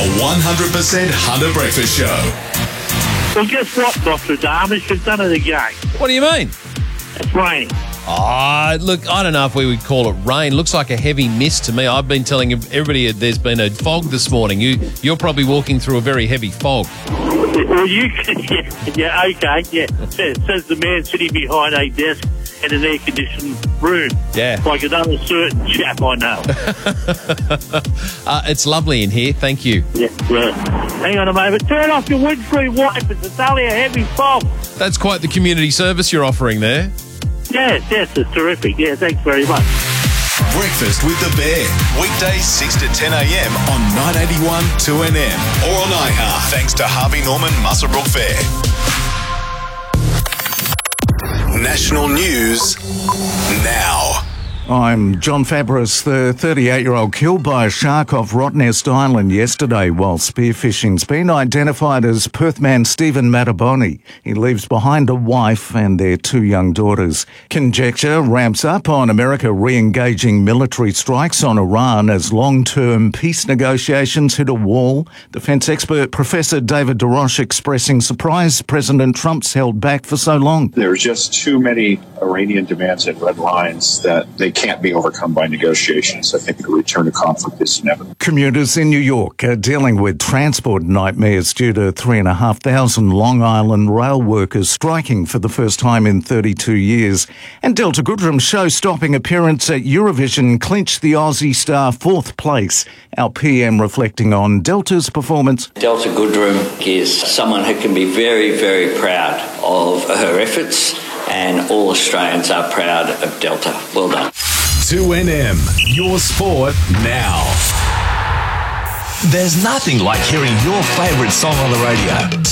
100% Hunter Breakfast Show. Well, guess what, Nostradamus? You've done it again. What do you mean? It's raining. Look, I don't know if we would call it rain. Looks like a heavy mist to me. I've been telling everybody there's been a fog this morning. You're probably walking through a very heavy fog. Well, you can, yeah, okay, yeah. Says the man sitting behind a desk in an air-conditioned room. Yeah. Like another certain chap I know. It's lovely in here. Thank you. Yeah. Hang on a moment. Turn off your windscreen wipers. It's only a heavy fog. That's quite the community service you're offering there. Yes, it's terrific. Yeah, thanks very much. Breakfast with the Bear. Weekdays 6 to 10 a.m. on 981 2NM or on iHeart. Thanks to Harvey Norman Muswellbrook Fair. National news now. I'm John Fabris. The 38-year-old killed by a shark off Rottnest Island yesterday while spearfishing's been identified as Perth man Stephen Mataboni. He leaves behind a wife and their 2 young daughters. Conjecture ramps up on America re-engaging military strikes on Iran as long-term peace negotiations hit a wall. Defence expert Professor David DeRoche expressing surprise President Trump's held back for so long. There are just too many Iranian demands and red lines that they can't be overcome by negotiations. I think a return to conflict is inevitable. Commuters in New York are dealing with transport nightmares due to 3,500 Long Island rail workers striking for the first time in 32 years. And Delta Goodrum's show-stopping appearance at Eurovision clinched the Aussie star 4th place. Our PM reflecting on Delta's performance. Delta Goodrum is someone who can be very, very proud of her efforts, and all Australians are proud of Delta. Well done. 2NM, your sport now. There's nothing like hearing your favourite song on the radio.